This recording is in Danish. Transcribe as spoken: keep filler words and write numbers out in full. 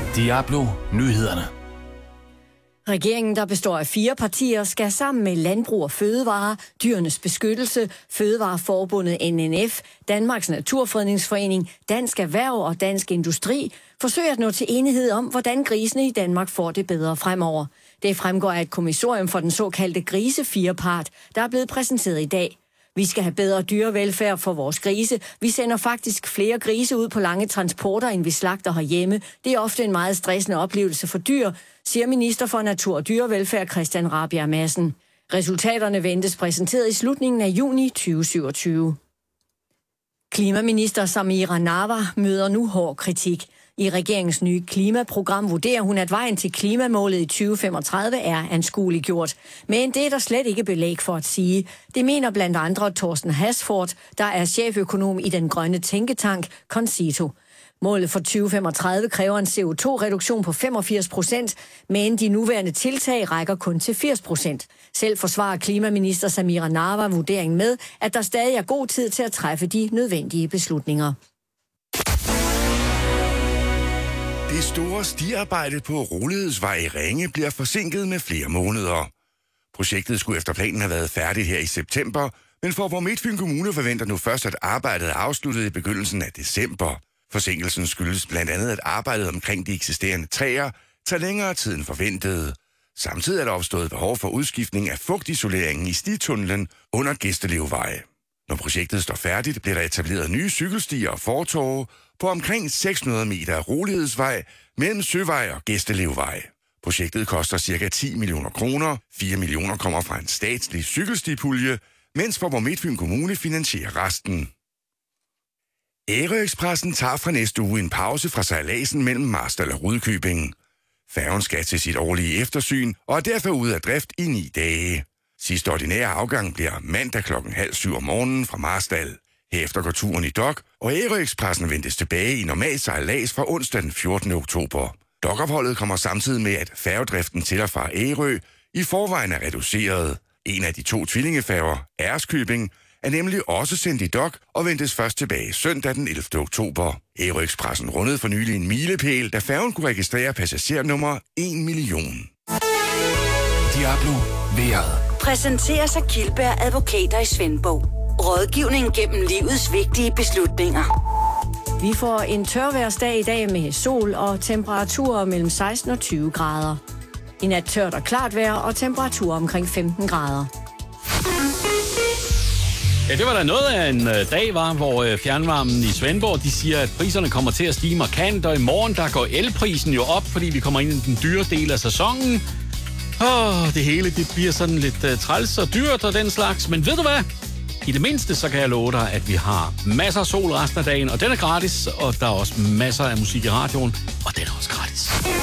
Diablo Nyhederne. Regeringen, der består af fire partier, skal sammen med Landbrug og Fødevare, Dyrenes Beskyttelse, Fødevareforbundet N N F, Danmarks Naturfredningsforening, Dansk Erhverv og Dansk Industri forsøge at nå til enighed om, hvordan grisene i Danmark får det bedre fremover. Det fremgår af et kommissorium for den såkaldte grisefirepart, der er blevet præsenteret i dag. Vi skal have bedre dyrevelfærd for vores grise. Vi sender faktisk flere grise ud på lange transporter, end vi slagter herhjemme. Det er ofte en meget stressende oplevelse for dyr, siger minister for Natur- og Dyrevelfærd Christian Rabjerg Madsen. Resultaterne ventes præsenteret i slutningen af juni tyve syvogtyve. Klimaminister Samira Nawa møder nu hård kritik. I regeringens nye klimaprogram vurderer hun, at vejen til klimamålet i tyve femogtredive er anskueliggjort. Men det er der slet ikke belæg for at sige. Det mener blandt andre Thorsten Hasford, der er cheføkonom i den grønne tænketank Concito. Målet for tyve femogtredive kræver en C O to reduktion på femogfirs procent, men de nuværende tiltag rækker kun til firs procent. Selv forsvarer klimaminister Samira Nawa vurderingen med, at der stadig er god tid til at træffe de nødvendige beslutninger. Det store stiarbejde på Rolighedsvej i Ringe bliver forsinket med flere måneder. Projektet skulle efter planen have været færdigt her i september, men Faaborg Midtfyn Kommune forventer nu først, at arbejdet er afsluttet i begyndelsen af december. Forsinkelsen skyldes blandt andet, at arbejdet omkring de eksisterende træer tager længere tid end forventet. Samtidig er der opstået behov for udskiftning af fugtisoleringen i stitunnelen under Gæstelevvej. Når projektet står færdigt, bliver der etableret nye cykelstier og fortove på omkring seks hundrede meter af Rolighedsvej mellem Søvej og Gæstelevvej. Projektet koster ca. ti millioner kroner. fire millioner kommer fra en statslig cykelstipulje, mens Faaborg Midtfyn Kommune finansierer resten. Ærø-Expressen tager fra næste uge en pause fra sejladsen mellem Marstal og Rudkøbing. Færgen skal til sit årlige eftersyn og er derfor ude af drift i ni dage. Sidste ordinære afgang bliver mandag klokken halv syv om morgenen fra Marstal. Herefter går turen i dok, og Ærø-Expressen ventes tilbage i normal sejlads fra onsdag den fjortende oktober. Dokopholdet kommer samtidig med, at færgedriften til og fra Ærø i forvejen er reduceret. En af de to tvillingefærger, Ærøskøbing, er nemlig også sendt i dok og ventes først tilbage søndag den ellevte oktober. Ærø-Expressen rundede for nylig en milepæl, da færgen kunne registrere passagernummer en million. Diablo Vejret. Præsenteres af Kildberg Advokater i Svendborg. Rådgivning gennem livets vigtige beslutninger. Vi får en tørværsdag i dag med sol og temperaturer mellem seksten og tyve grader. I nat tørt og klart vejr og temperaturer omkring femten grader. Ja, det var da noget af en øh, dag, var, hvor øh, fjernvarmen i Svendborg, de siger, at priserne kommer til at stige markant, og i morgen, der går elprisen jo op, fordi vi kommer ind i den dyre del af sæsonen. Åh, det hele, det bliver sådan lidt øh, træls og dyrt og den slags, men ved du hvad? I det mindste, så kan jeg love dig, at vi har masser af sol resten af dagen, og den er gratis, og der er også masser af musik i radioen, og den er også gratis.